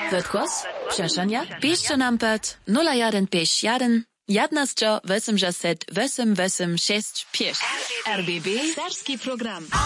Wytkos? Przeszania? Piszcie nampet 015 11 800 886 5. RBB Serski program.